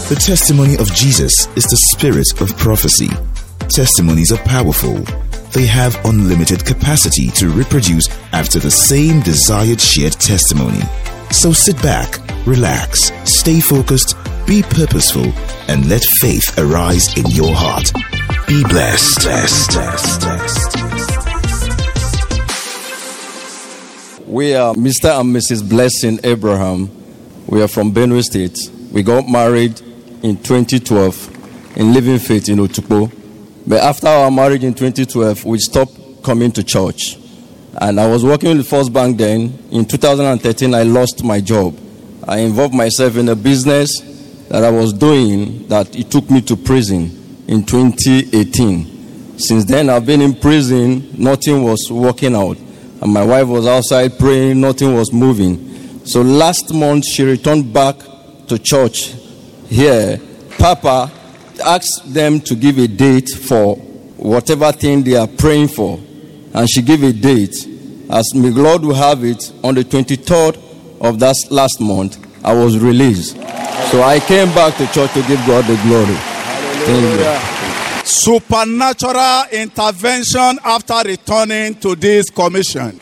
The testimony of Jesus is the spirit of prophecy. Testimonies are powerful. They have unlimited capacity to reproduce after the same desired shared testimony. So sit back, relax, stay focused, be purposeful, and let faith arise in your heart. Be blessed. We are Mr. and Mrs. Blessing Abraham. We are from Benue State. We got married in 2012 in Living Faith in Otukpo. But after our marriage in 2012, we stopped coming to church. And I was working with the First Bank then. In 2013, I lost my job. I involved myself in a business that I was doing that it took me to prison in 2018. Since then, I've been in prison. Nothing was working out. And my wife was outside praying. Nothing was moving. So last month, she returned back to church here. Papa asked them to give a date for whatever thing they are praying for. And she gave a date. As may Lord will have it, on the 23rd of that last month, I was released. So I came back to church to give God the glory. Thank you. Supernatural intervention after returning to this commission.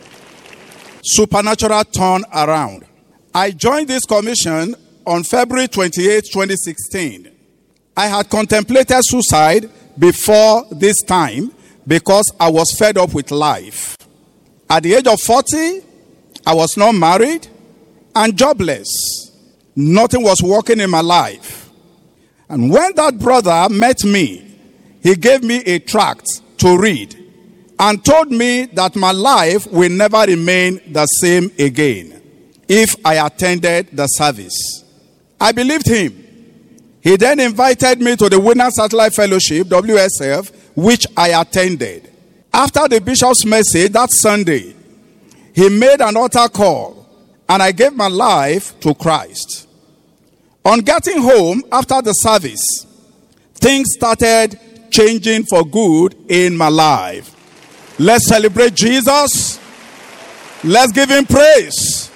Supernatural turn around. I joined this commission on February 28, 2016. I had contemplated suicide before this time because I was fed up with life. At the age of 40, I was not married and jobless. Nothing was working in my life. And when that brother met me, he gave me a tract to read and told me that my life will never remain the same again if I attended the service. I believed him. He then invited me to the Winners Satellite Fellowship, WSF, which I attended. After the bishop's message that Sunday, he made an altar call, and I gave my life to Christ. On getting home after the service, things started changing for good in my life. Let's celebrate Jesus. Let's give him praise.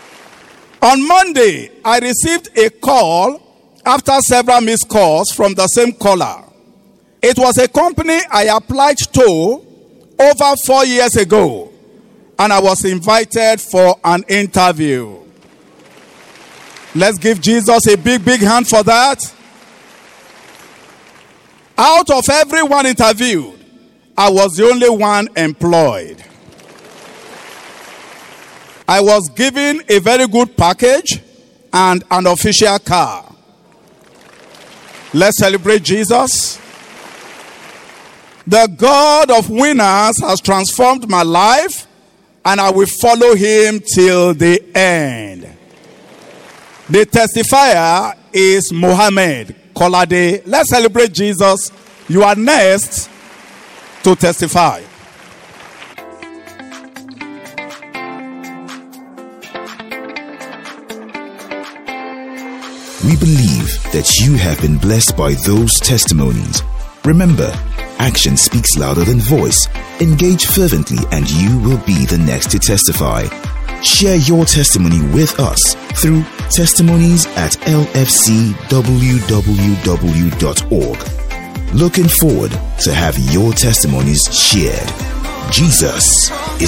On Monday, I received a call after several missed calls from the same caller. It was a company I applied to over 4 years ago, and I was invited for an interview. Let's give Jesus a big hand for that. Out of everyone interviewed, I was the only one employed. I was given a very good package and an official car. Let's celebrate Jesus. The God of winners has transformed my life, and I will follow him till the end. The testifier is Mohammed Kolade. Let's celebrate Jesus. You are next to testify. We believe that you have been blessed by those testimonies. Remember, action speaks louder than voice. Engage fervently and you will be the next to testify. Share your testimony with us through testimonies@lfcwww.org. Looking forward to have your testimonies shared. Jesus is